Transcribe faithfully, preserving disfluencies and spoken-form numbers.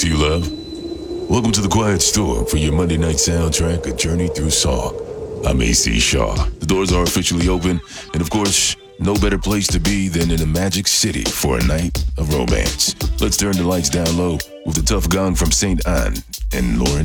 to you, love. Welcome to the Quiet Storm for your Monday night soundtrack, A Journey Through Song. I'm A C Shaw. The doors are officially open, and of course, no better place to be than in a magic city for a night of romance. Let's turn the lights down low with the tough gong from Saint Anne and Lauren